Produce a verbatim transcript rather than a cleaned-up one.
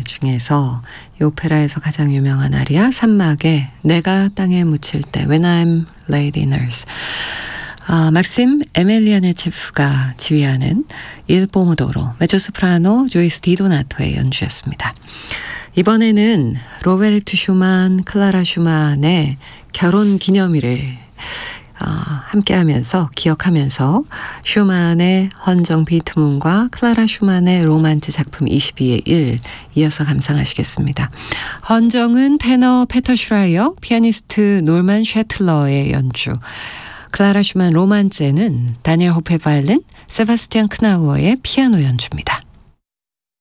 중에서 이 오페라에서 가장 유명한 아리아 산막에 내가 땅에 묻힐 때 When I'm laid in earth. 아, 막심 에멜리아네체프가 지휘하는 일 포모도로 메조소프라노 조이스 디도나토의 연주였습니다. 이번에는 로베르트 슈만, 클라라 슈만의 결혼 기념일을 어, 함께하면서 기억하면서 슈만의 헌정 비트문과 클라라 슈만의 로만트 작품 이십이의 일 이어서 감상하시겠습니다. 헌정은 테너 페터 슈라이어, 피아니스트 놀만 셰틀러의 연주, 클라라 슈만 로만제는 다니엘 호페 바이올린, 세바스티안 크나우어의 피아노 연주입니다.